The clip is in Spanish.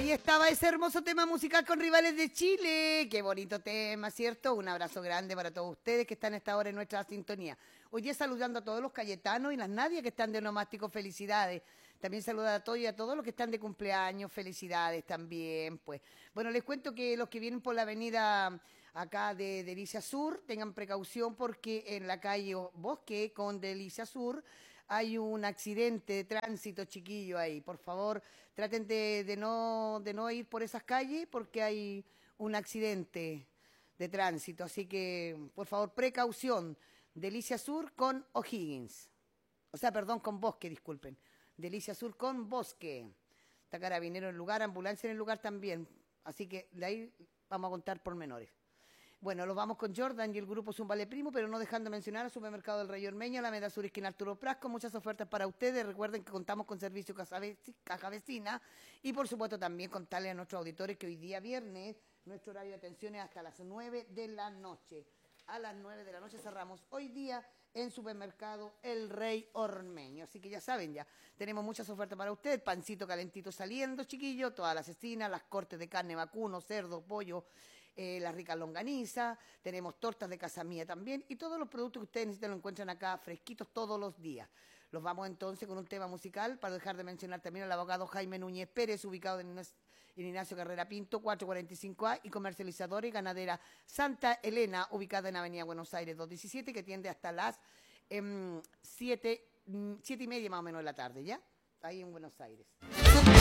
Ahí estaba ese hermoso tema musical con Rivales de Chile. Qué bonito tema, ¿cierto? Un abrazo grande para todos ustedes que están a esta hora en nuestra sintonía. Hoy día saludando a todos los cayetanos y las Nadias que están de nomástico, felicidades. También saludar a todos y a todos los que están de cumpleaños, felicidades también, pues. Bueno, les cuento que los que vienen por la avenida acá de Delicia Sur tengan precaución porque en la calle Bosque con Delicia Sur hay un accidente de tránsito, chiquillo, ahí. Por favor, traten de no ir por esas calles porque hay un accidente de tránsito. Así que, por favor, precaución. Delicia Sur con O'Higgins. O sea, perdón, con Bosque, disculpen. Delicia Sur con Bosque. Está carabinero en el lugar, ambulancia en el lugar también. Así que de ahí vamos a contar pormenores. Bueno, los vamos con Jordan y el grupo Zumbale Primo, pero no dejando de mencionar al Supermercado del Rey Ormeño, la Meda Sur esquina Arturo Pras, con muchas ofertas para ustedes. Recuerden que contamos con servicio caja vecina y por supuesto también contarles a nuestros auditores que hoy día viernes nuestro horario de atención es hasta las 9 de la noche. A las 9 de la noche cerramos hoy día en Supermercado El Rey Ormeño. Así que ya saben, ya tenemos muchas ofertas para ustedes. Pancito calentito saliendo, chiquillos, todas las cecinas, las cortes de carne vacuno, cerdo, pollo, la rica longaniza, tenemos tortas de casa mía también y todos los productos que ustedes necesitan lo encuentran acá fresquitos todos los días. Los vamos entonces con un tema musical para dejar de mencionar también al abogado Jaime Núñez Pérez, ubicado en Ignacio Carrera Pinto, 445A, y comercializadora y ganadera Santa Elena, ubicada en Avenida Buenos Aires 217, que tiende hasta las 7:30 más o menos de la tarde, ¿ya? Ahí en Buenos Aires.